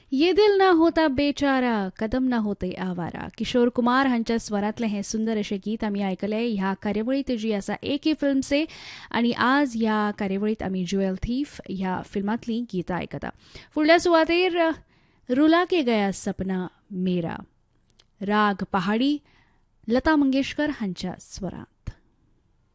ये दिल ना होता बेचारा, कदम ना होते आवारा. किशोर कुमार हांच्या स्वरातले हे सुंदर असे गीत आम्ही ऐकले ह्या कार्यावळीत जी असा एक ही फिल्मचे. आणि आज ह्या कार्यावळीत आम्ही ज्युएल थीफ ह्या फिल्मातली गीतं ऐकता. फुडल्या सुवातेर रुला के गया सपना मेरा, राग पहाडी, लता मंगेशकर हांच्या स्वरात.